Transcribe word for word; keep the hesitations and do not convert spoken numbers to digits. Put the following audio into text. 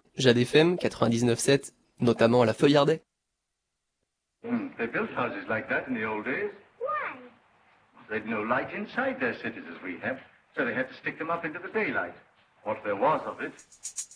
Jade F M quatre-vingt-dix-neuf sept, notamment à la Feuillardet. Mm, they built houses like that in the old days. Why? They'd no light inside their cities as we have, so they had to stick them up into the daylight. What there was of it.